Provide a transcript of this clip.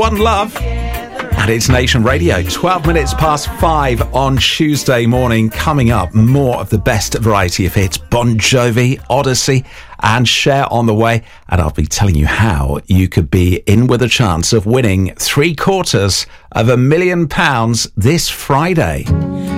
One Love. And it's Nation Radio, 12 minutes past 5 on Tuesday morning. Coming up, more of the best variety of hits. Bon Jovi, Odyssey and Cher on the way. And I'll be telling you how you could be in with a chance of winning £750,000 this Friday.